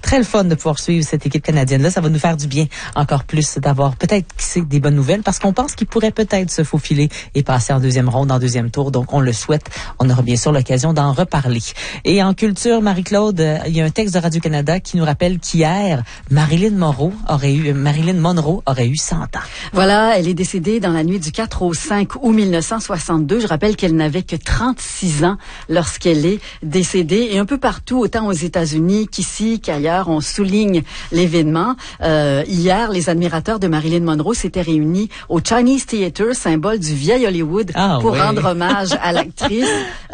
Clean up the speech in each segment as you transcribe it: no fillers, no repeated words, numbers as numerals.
Très le fun de pouvoir suivre cette équipe canadienne-là. Ça va nous faire du bien encore plus d'avoir peut-être qui sait des bonnes nouvelles parce qu'on pense qu'ils pourraient peut-être se faufiler et passer en deuxième ronde, en deuxième tour. Donc, on le souhaite. On aura bien sûr l'occasion d'en reparler. Et en culture, Marie-Claude, il y a un texte de Radio-Canada qui nous rappelle qu'hier, Marilyn Monroe aurait eu 100 ans. Voilà, elle est décédée dans la nuit du 4 au 5 août 1962. Je rappelle qu'elle n'avait que 36 ans lorsqu'elle est décédée. Et un peu partout, autant aux États-Unis qu'ici, qu'ailleurs, on souligne l'événement. Hier, les admirateurs de Marilyn Monroe s'étaient réunis au Chinese Theatre, symbole du vieil Hollywood, pour rendre hommage à l'actrice.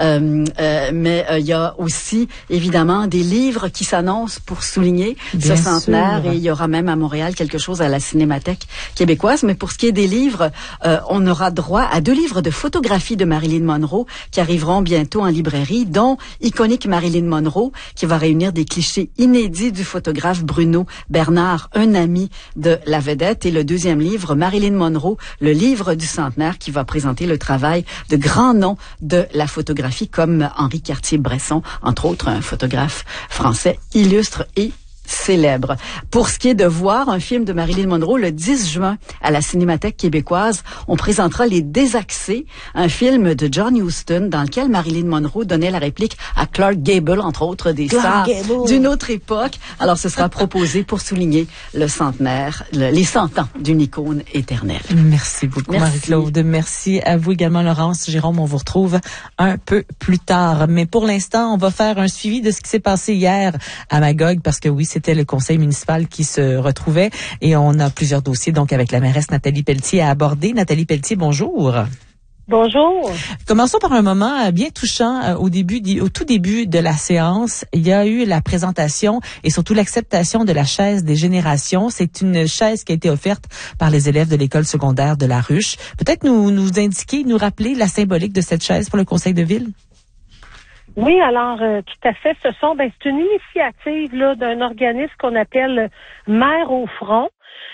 Mais il y a aussi, évidemment, des livres qui s'annoncent pour souligner ce centenaire. Et il y aura même à Montréal quelque chose à la Cinémathèque québécoise. Mais pour ce qui est des livres, on aura droit à 2 livres de photographies de Marilyn Monroe qui arriveront bientôt en librairie, dont Iconique Marilyn Monroe, qui va réunir des clichés inédits du photographe Bruno Bernard, un ami de la vedette. Et le 2e livre, Marilyn Monroe, le livre du centenaire, qui va présenter le travail de grands noms de la photographie, comme Henri Cartier-Bresson, entre autres, un photographe français illustre et célèbre. Pour ce qui est de voir un film de Marilyn Monroe, le 10 juin à la Cinémathèque québécoise, on présentera Les Désaxés, un film de John Huston dans lequel Marilyn Monroe donnait la réplique à Clark Gable, entre autres des stars d'une autre époque. Alors ce sera proposé pour souligner le centenaire, les 100 ans d'une icône éternelle. Merci beaucoup Marie-Claude. Merci à vous également Laurence. Jérôme, on vous retrouve un peu plus tard. Mais pour l'instant, on va faire un suivi de ce qui s'est passé hier à Magog parce que oui, c'était le conseil municipal qui se retrouvait et on a plusieurs dossiers donc avec la mairesse Nathalie Pelletier à aborder. Nathalie Pelletier, bonjour. Bonjour. Commençons par un moment bien touchant au tout début de la séance. Il y a eu la présentation et surtout l'acceptation de la chaise des générations. C'est une chaise qui a été offerte par les élèves de l'école secondaire de La Ruche. Peut-être nous indiquer, nous rappeler la symbolique de cette chaise pour le conseil de ville? Oui, alors tout à fait. C'est une initiative là d'un organisme qu'on appelle Mères au front,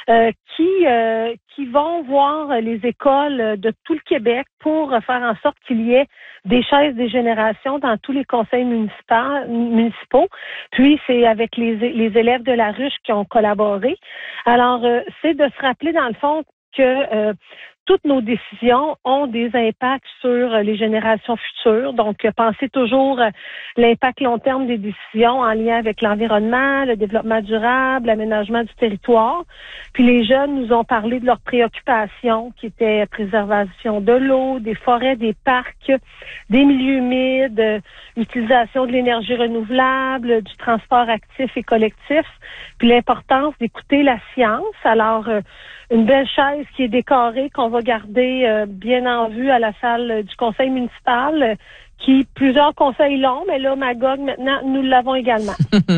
qui vont voir les écoles de tout le Québec pour faire en sorte qu'il y ait des chaises des générations dans tous les conseils municipaux. Puis c'est avec les élèves de La Ruche qui ont collaboré. Alors c'est de se rappeler dans le fond que toutes nos décisions ont des impacts sur les générations futures. Donc, pensez toujours l'impact long terme des décisions en lien avec l'environnement, le développement durable, l'aménagement du territoire. Puis les jeunes nous ont parlé de leurs préoccupations qui étaient préservation de l'eau, des forêts, des parcs, des milieux humides, utilisation de l'énergie renouvelable, du transport actif et collectif, puis l'importance d'écouter la science. Alors, une belle chaise qui est décorée, qu'on va garder bien en vue à la salle du conseil municipal, qui plusieurs conseils l'ont, mais là, Magog, maintenant, nous l'avons également.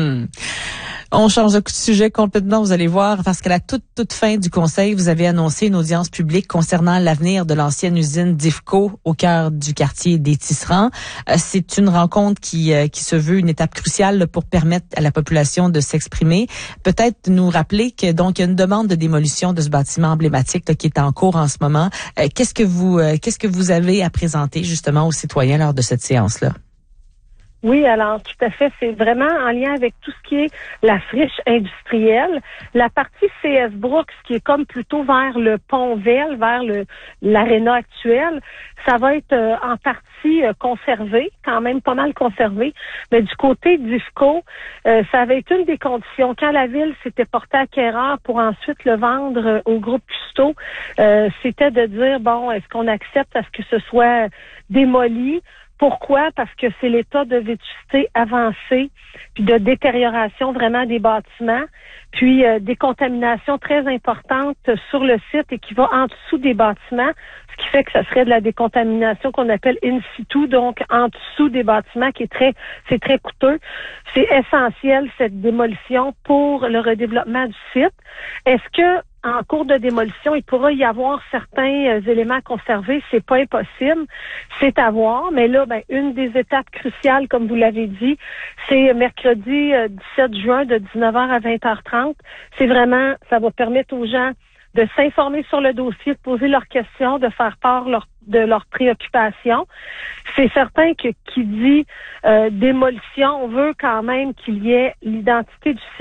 On change de sujet complètement, vous allez voir, parce qu'à la toute fin du conseil, vous avez annoncé une audience publique concernant l'avenir de l'ancienne usine d'IFCO au cœur du quartier des Tisserands. C'est une rencontre qui se veut une étape cruciale pour permettre à la population de s'exprimer. Peut-être nous rappeler que donc il y a une demande de démolition de ce bâtiment emblématique qui est en cours en ce moment. Qu'est-ce que vous avez à présenter justement aux citoyens lors de cette séance-là? Oui, alors tout à fait. C'est vraiment en lien avec tout ce qui est la friche industrielle. La partie CS Brooks, qui est comme plutôt vers le Pont-Vel, vers l'aréna actuelle, ça va être en partie conservé, quand même pas mal conservé. Mais du côté d'IFCO, ça avait été une des conditions. Quand la ville s'était portée acquéreur pour ensuite le vendre au groupe Custo, c'était de dire, bon, est-ce qu'on accepte à ce que ce soit démoli? Pourquoi? Parce que c'est l'état de vétusté avancé, puis de détérioration vraiment des bâtiments, puis des contaminations très importantes sur le site et qui va en dessous des bâtiments, ce qui fait que ça serait de la décontamination qu'on appelle in situ, donc en dessous des bâtiments, c'est très coûteux. C'est essentiel, cette démolition, pour le redéveloppement du site. Est-ce que en cours de démolition, il pourra y avoir certains éléments conservés, c'est pas impossible, c'est à voir, mais là, une des étapes cruciales, comme vous l'avez dit, c'est mercredi 17 juin de 19h à 20h30. C'est vraiment, ça va permettre aux gens de s'informer sur le dossier, de poser leurs questions, de faire part de leurs préoccupations. C'est certain que qui dit démolition, on veut quand même qu'il y ait l'identité du site